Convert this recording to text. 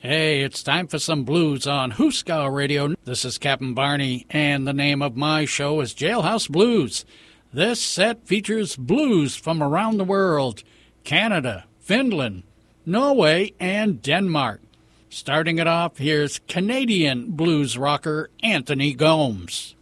Hey, it's time for some blues on Hooskow Radio. This is Captain Barney, and the name of my show is Jailhouse Blues. This set features blues from around the world, Canada, Finland, Norway, and Denmark. Starting it off, here's Canadian blues rocker Anthony Gomes.